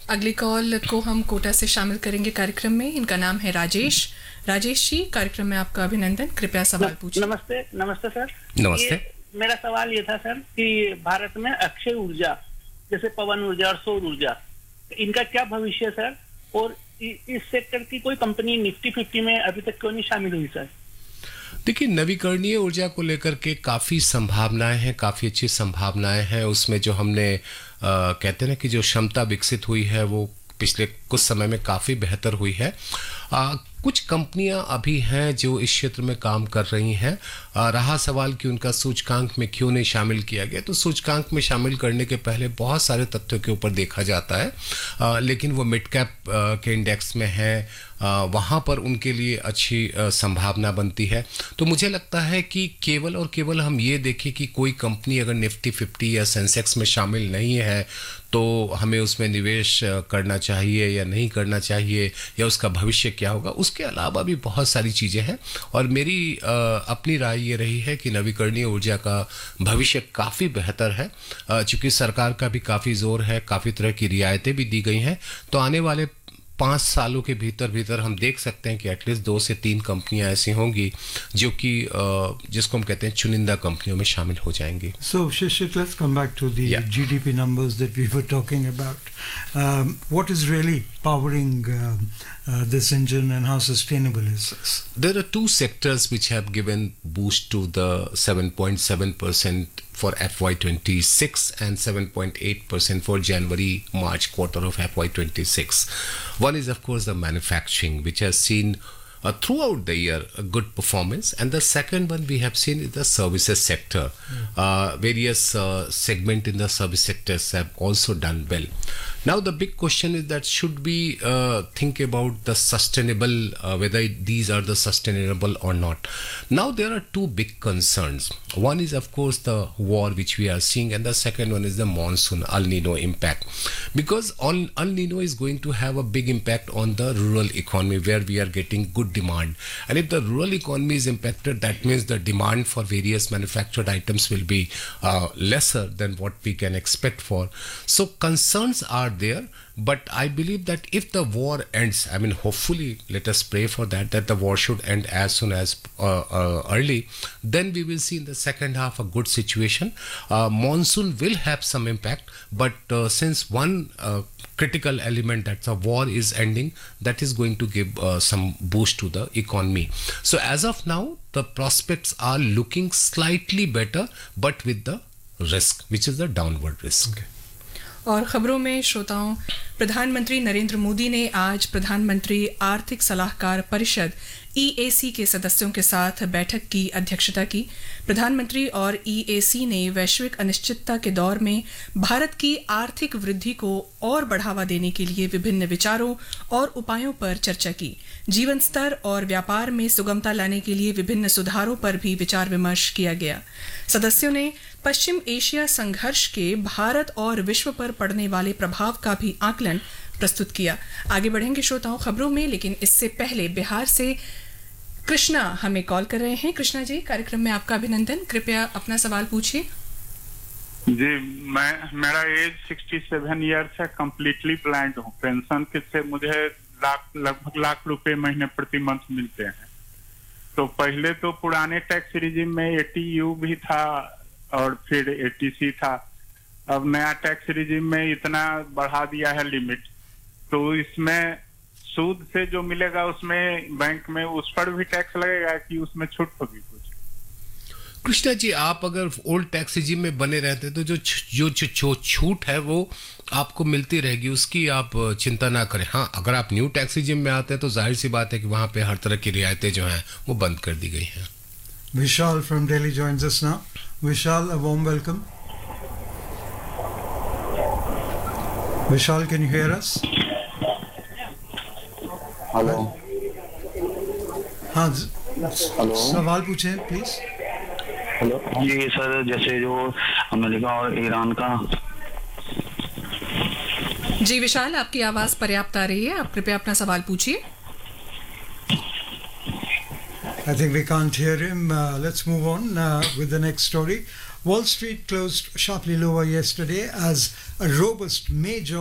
अगली कॉल को हम कोटा से शामिल करेंगे कार्यक्रम में। इनका नाम है राजेश। राजेश जी, कार्यक्रम में आपका अभिनंदन। कृपया सवाल पूछिए। नमस्ते। नमस्ते सर। नमस्ते। मेरा सवाल ये था सर कि भारत में अक्षय ऊर्जा जैसे पवन ऊर्जा और सौर ऊर्जा, इनका क्या भविष्य है सर? और इस सेक्टर की कोई कंपनी निफ्टी 50 में अभी तक क्यों नहीं शामिल हुई सर? देखिए, नवीकरणीय ऊर्जा को लेकर के काफ़ी संभावनाएं हैं, काफ़ी अच्छी संभावनाएं हैं। उसमें जो हमने कहते हैं ना कि जो क्षमता विकसित हुई है वो पिछले कुछ समय में काफ़ी बेहतर हुई है। कुछ कंपनियां अभी हैं जो इस क्षेत्र में काम कर रही हैं। रहा सवाल कि उनका सूचकांक में क्यों नहीं शामिल किया गया, तो सूचकांक में शामिल करने के पहले बहुत सारे तथ्यों के ऊपर देखा जाता है, लेकिन वो मिड कैप के इंडेक्स में है, वहाँ पर उनके लिए अच्छी संभावना बनती है। तो मुझे लगता है कि केवल और केवल हम ये देखें कि कोई कंपनी अगर निफ्टी 50 या सेंसेक्स में शामिल नहीं है तो हमें उसमें निवेश करना चाहिए या नहीं करना चाहिए, या उसका भविष्य क्या होगा। उसके अलावा भी बहुत सारी चीज़ें हैं, और मेरी अपनी राय ये रही है कि नवीकरणीय ऊर्जा का भविष्य काफ़ी बेहतर है। चूँकि सरकार का भी काफ़ी जोर है, काफ़ी तरह की रियायतें भी दी गई हैं, तो आने वाले 5 सालों के भीतर हम देख सकते हैं कि एटलीस्ट 2 से 3 कंपनियां ऐसी होंगी जो कि जिसको हम कहते हैं चुनिंदा कंपनियों में शामिल हो जाएंगी। So Shishit, let's come back to the GDP numbers that we were talking about. What is really powering this engine and how sustainable is this? There are 2 sectors which have given boost to the 7.7% for FY26 and 7.8% for January-March quarter of FY26. One is, of course, the manufacturing, which has seen throughout the year a good performance, and the second one we have seen is the services sector. Various segment in the service sectors have also done well. Now the big question is that should we think about the sustainable, whether these are the sustainable or not. Now there are 2 big concerns. One is of course the war which we are seeing, and the second one is the monsoon, El Nino impact. Because El Nino is going to have a big impact on the rural economy where we are getting good demand. And if the rural economy is impacted, that means the demand for various manufactured items will be lesser than what we can expect for. So concerns are there, but I believe that if the war ends, I mean hopefully let us pray for that the war should end as soon as early, then we will see in the second half a good situation. Monsoon will have some impact, but since one critical element that the war is ending, that is going to give some boost to the economy. So as of now the prospects are looking slightly better, but with the risk, which is the downward risk. Okay. और खबरों में श्रोताओं, प्रधानमंत्री नरेंद्र मोदी ने आज प्रधानमंत्री आर्थिक सलाहकार परिषद EAC के सदस्यों के साथ बैठक की अध्यक्षता की। प्रधानमंत्री और EAC ने वैश्विक अनिश्चितता के दौर में भारत की आर्थिक वृद्धि को और बढ़ावा देने के लिए विभिन्न विचारों और उपायों पर चर्चा की। जीवन स्तर और व्यापार में सुगमता लाने के लिए विभिन्न सुधारों पर भी विचार विमर्श किया गया। सदस्यों ने पश्चिम एशिया संघर्ष के भारत और विश्व पर पड़ने वाले प्रभाव का भी आकलन प्रस्तुत किया। आगे बढ़ेंगे श्रोताओं खबरों में, लेकिन इससे पहले बिहार से कृष्णा हमें कॉल कर रहे हैं। कृष्णा जी, कार्यक्रम में आपका अभिनंदन। कृपया अपना सवाल पूछिए। जी, मेरा एज 67 ईयर्स है, कम्प्लीटली ब्लाइंड हूँ। पेंशन से मुझे लगभग लाख रुपए महीने प्रति मंथ मिलते हैं। तो पहले तो पुराने टैक्स रिजिम में 80U भी था और फिर 80C था। अब नया टैक्स रिजिम में इतना बढ़ा दिया है लिमिट, तो इसमें सूद से जो मिलेगा उसमें बैंक में उस पर भी टैक्स लगेगा कि उसमें छूट होगी कुछ? कृष्णा जी, आप अगर ओल्ड टैक्स रिजिम में बने रहते तो जो छूट है वो आपको मिलती रहेगी, उसकी आप चिंता ना करें। हाँ, अगर आप न्यू टैक्स रिजिम में आते हैं तो जाहिर सी बात है कि वहाँ पे हर तरह की रियायतें जो हैं वो बंद कर दी गई हैं। Vishal from Delhi joins us now. Vishal, a warm welcome. Vishal, can you hear us? Hello. हाँ, हेलो, सवाल पूछें प्लीज। हेलो जी सर, जैसे जो अमेरिका और ईरान का। जी विशाल, आपकी आवाज पर्याप्त आ रही है, आप कृपया अपना सवाल पूछिए। I think we can't hear him. Let's move on with the next story. Wall Street closed sharply lower yesterday as a robust major